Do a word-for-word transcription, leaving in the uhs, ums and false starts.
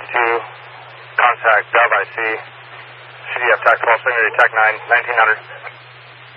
two, contact Dove I C, C D F Tactical, Secondary Tech nine, nineteen hundred.